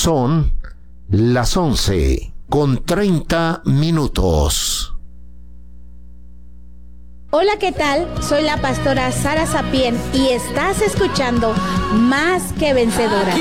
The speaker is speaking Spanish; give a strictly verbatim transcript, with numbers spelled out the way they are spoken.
Son las once con treinta minutos. Hola, ¿qué tal? Soy la pastora Sara Sapien y estás escuchando Más que Vencedora.